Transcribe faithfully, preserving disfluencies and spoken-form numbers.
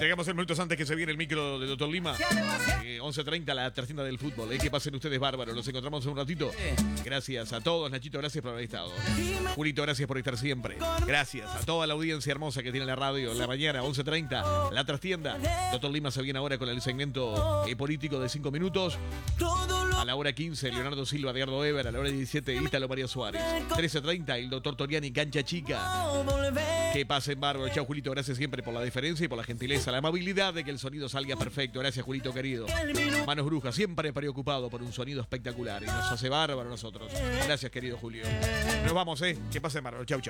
Entregamos en minutos antes que se viene el micro de Doctor Lima. Eh, once treinta, la trastienda del fútbol. Eh, que pasen ustedes bárbaros. Nos encontramos en un ratito. Gracias a todos. Nachito, gracias por haber estado. Julito, gracias por estar siempre. Gracias a toda la audiencia hermosa que tiene la radio en la mañana. once treinta, la trastienda. Doctor Lima se viene ahora con el segmento eh, político de cinco minutos. A la hora quince, Leonardo Silva, Edgardo Eber. A la hora diecisiete, Ítalo María Suárez. trece treinta, el doctor Toriani, Cancha Chica. Que pasen bárbaro. Chao, Julito. Gracias siempre por la deferencia y por la gentileza, la amabilidad de que el sonido salga perfecto. Gracias, Julito querido. Manos Brujas, siempre preocupado por un sonido espectacular y nos hace bárbaro a nosotros. Gracias, querido Julio. Nos vamos, ¿eh? Que pasen bárbaro. Chau, chau.